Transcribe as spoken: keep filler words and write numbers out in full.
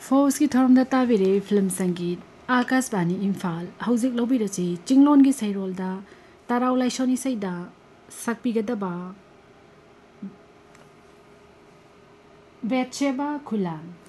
ꯐꯣꯁ की थोरम दा ताबिरे फिल्म संगीत आकाशवाणी इम्फाल हौजिक लोबिरची चिंगलोन की सैरोल दा ताराव लाइसोनी सैदा सकपीगदबा बेटशेबा खुलाम